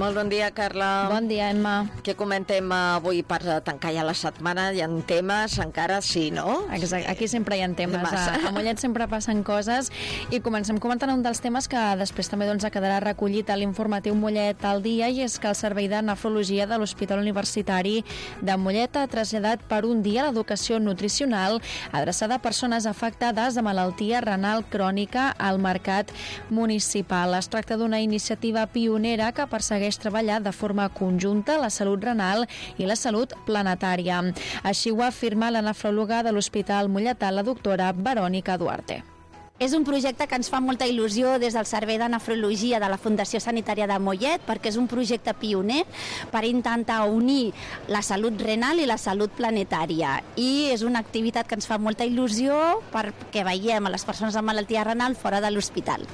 Molt bon dia, Carla. Bon dia, Emma. Què comentem avui per tancar ja la setmana? Hi ha temes, encara sí, no? Exacte, aquí sempre hi ha temes. A Mollet sempre passen coses i comencem comentant un dels temes que després també quedarà recollit a l'informatiu Mollet al dia, i és que el Servei de Nefrologia de l'Hospital Universitari de Mollet ha traslladat per un dia l'educació nutricional adreçada a persones afectades de malaltia renal crònica al mercat municipal. Es tracta d'una iniciativa pionera que persegueix treballar de forma conjunta la salut renal i la salut planetària. Així ho afirma la nefròloga de l'Hospital Molletà, la doctora Verònica Duarte. És un projecte que ens fa molta il·lusió des del Servei de Nefrologia de la Fundació Sanitària de Mollet, perquè és un projecte pioner per intentar unir la salut renal i la salut planetària. I és una activitat que ens fa molta il·lusió perquè veiem a les persones amb malaltia renal fora de l'hospital.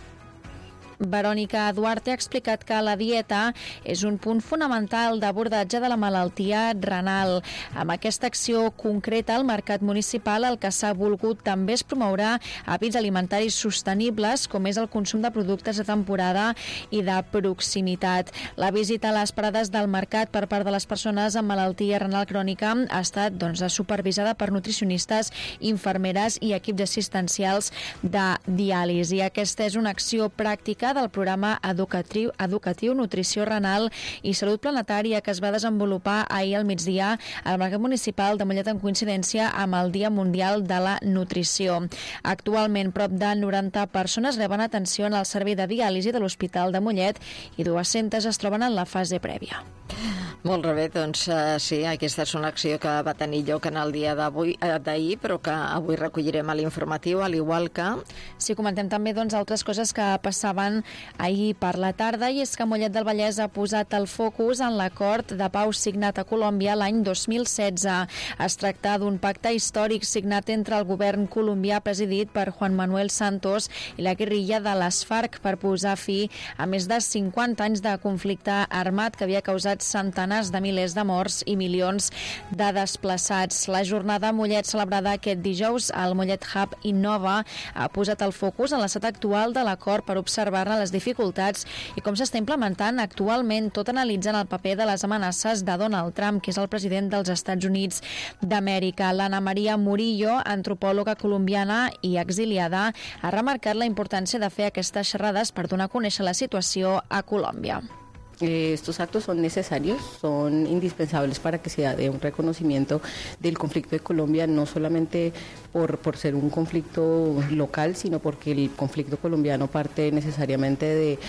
Verònica Duarte ha explicat que la dieta és un punt fonamental d'abordatge de la malaltia renal. Amb aquesta acció concreta al mercat municipal el que s'ha volgut també és promoure hàbits alimentaris sostenibles, com és el consum de productes de temporada i de proximitat. La visita a les parades del mercat per part de les persones amb malaltia renal crònica ha estat supervisada per nutricionistes, infermeres i equips assistencials de diàlisi. Aquesta és una acció pràctica del programa educatiu Nutrició Renal i Salut Planetària que es va desenvolupar ahir al migdia al mercat municipal de Mollet en coincidència amb el Dia Mundial de la Nutrició. Actualment, prop de 90 persones reben atenció en el servei de diàlisi de l'Hospital de Mollet i 200 es troben en la fase prèvia. Molt bé, doncs sí, aquesta és una acció que va tenir lloc en el dia d'ahir, però que avui recollirem a l'informatiu, al igual que... Sí, comentem també altres coses que passaven ahir per la tarda, i és que Mollet del Vallès ha posat el focus en l'acord de pau signat a Colòmbia l'any 2016. Es tracta d'un pacte històric signat entre el govern colombià presidit per Juan Manuel Santos i la guerrilla de les FARC per posar fi a més de 50 anys de conflicte armat que havia causat centenars de milers de morts i milions de desplaçats. La jornada Mollet celebrada aquest dijous al Mollet Hub Innova ha posat el focus en l'estat actual de l'acord per observar-ne les dificultats i com s'està implementant actualment, tot analitzant el paper de les amenaces de Donald Trump, que és el president dels Estats Units d'Amèrica. L'Anna Maria Murillo, antropòloga colombiana i exiliada, ha remarcat la importància de fer aquestes xerrades per donar a conèixer la situació a Colòmbia. Estos actos son necesarios, son indispensables para que se dé un reconocimiento del conflicto de Colombia, no solamente por ser un conflicto local, sino porque el conflicto colombiano parte necesariamente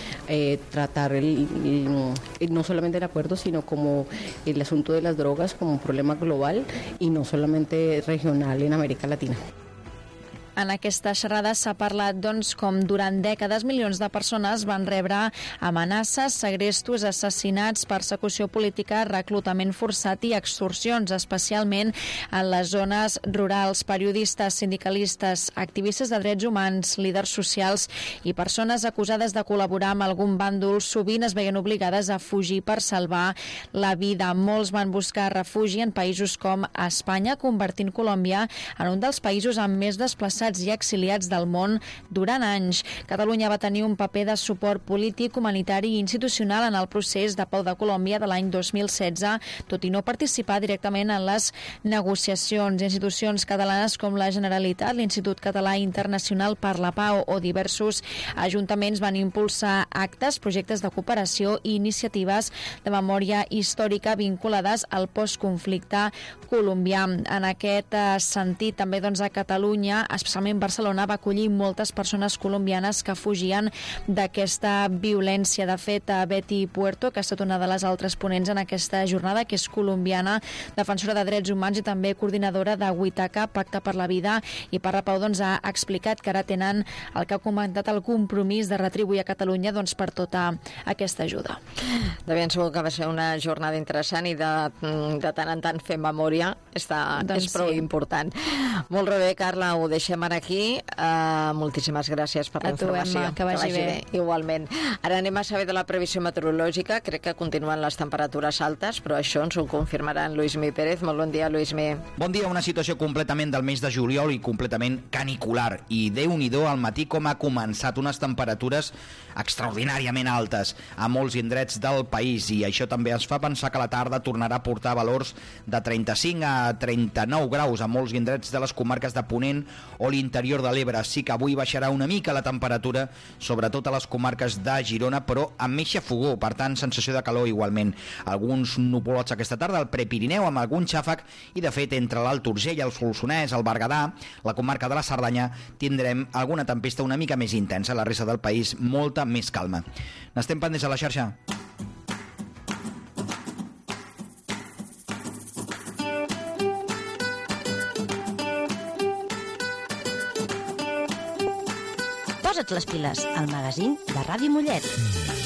de tratar no solamente el acuerdo, sino como el asunto de las drogas como un problema global y no solamente regional en América Latina. En aquesta xerrada s'ha parlat com durant dècades milions de persones van rebre amenaces, segrestos, assassinats, persecució política, reclutament forçat i extorsions, especialment en les zones rurals. Periodistes, sindicalistes, activistes de drets humans, líders socials i persones acusades de col·laborar amb algun bàndol sovint es veien obligades a fugir per salvar la vida. Molts van buscar refugi en països com Espanya, convertint Colòmbia en un dels països amb més desplaçats i exiliats del món durant anys. Catalunya va tenir un paper de suport polític, humanitari i institucional en el procés de pau de Colòmbia de l'any 2016, tot i no participar directament en les negociacions. Institucions catalanes com la Generalitat, l'Institut Català Internacional per la Pau o diversos ajuntaments van impulsar actes, projectes de cooperació i iniciatives de memòria històrica vinculades al postconflicte colombià. En aquest sentit, també a Catalunya, especialment Barcelona, va acollir moltes persones colombianes que fugien d'aquesta violència. De fet, Betty Puerto, que ha estat una de les altres ponents en aquesta jornada, que és colombiana, defensora de drets humans i també coordinadora de Huitaca, Pacte per la Vida i per la Pau, ha explicat que ara tenen el que ha comentat el compromís de retribuir a Catalunya per tota aquesta ajuda. De ben segur que va ser una jornada interessant i de tant en tant fer memòria és prou important. Molt bé, Carla, ho deixem setmana aquí. Moltíssimes gràcies per la informació. Emma, que vagi bé. Igualment. Ara anem a saber de la previsió meteorològica. Crec que continuen les temperatures altes, però això ens ho confirmarà en Lluïsmi Pérez. Molt bon dia, Lluïsmi. Bon dia, una situació completament del mes de juliol i completament canicular. I Déu-n'hi-do al matí com ha començat, unes temperatures extraordinàriament altes a molts indrets del país, i això també ens fa pensar que la tarda tornarà a portar valors de 35 a 39 graus a molts indrets de les comarques de Ponent o l'interior de l'Ebre. Sí que avui baixarà una mica la temperatura, sobretot a les comarques de Girona, però amb més xafogó, per tant, sensació de calor igualment. Alguns nuvolots aquesta tarda al Prepirineu amb algun xàfec, i de fet entre l'Alt Urgell, el Solsonès, el Berguedà, la comarca de la Cerdanya, tindrem alguna tempesta una mica més intensa. A la resta del país, molta més calma. N'estem pendents a la xarxa. Posa't les piles al magazín de Ràdio Mollet.